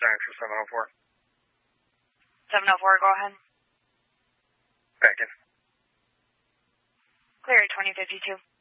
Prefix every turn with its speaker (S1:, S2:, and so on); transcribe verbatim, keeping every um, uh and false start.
S1: sign for seven oh four.
S2: seven oh four, go ahead.
S1: Back in.
S2: Clear at twenty fifty-two.